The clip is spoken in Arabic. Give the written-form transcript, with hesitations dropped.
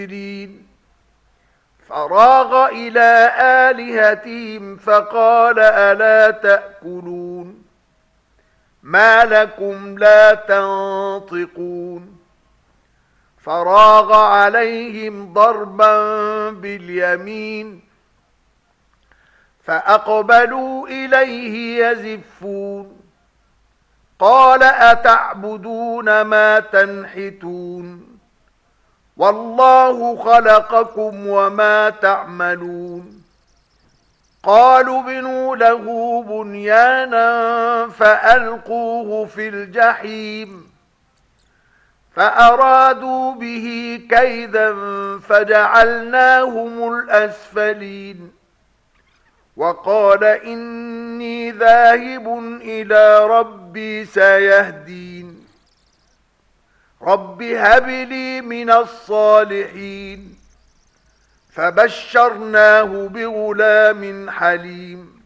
فراغ إلى آلهتهم فقال ألا تأكلون ما لكم لا تنطقون فراغ عليهم ضربا باليمين فأقبلوا إليه يزفون قال أتعبدون ما تنحتون والله خلقكم وما تعملون قالوا بنوا له بنيانا فألقوه في الجحيم فأرادوا به كيدا فجعلناهم الأسفلين وقال إني ذاهب إلى ربي سيهدين رب هب لي من الصالحين فبشرناه بغلام حليم